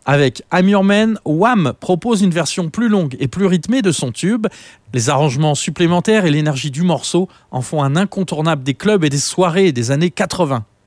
Avec I'm Your Man, Wham propose une version plus longue et plus rythmée de son tube. Les arrangements supplémentaires et l'énergie du morceau en font un incontournable des clubs et des soirées des années 80.